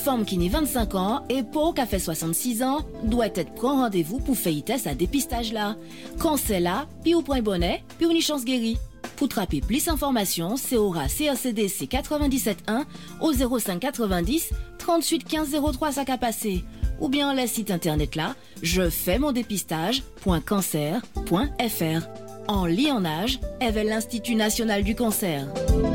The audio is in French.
femme qui n'a 25 ans et pour qui a fait 66 ans doit être prendre rendez-vous pour faire sa dépistage là. Cancer là, puis ou point bonnet, puis ou une chance guérie. Pour trapper plus d'informations, c'est au CRCDC 97.1 au 05 90 38 15 03 ça qu'a passé. Ou bien le site internet là, je fais mon dépistage.cancer.fr. En lit en âge, avec l'Institut national du cancer.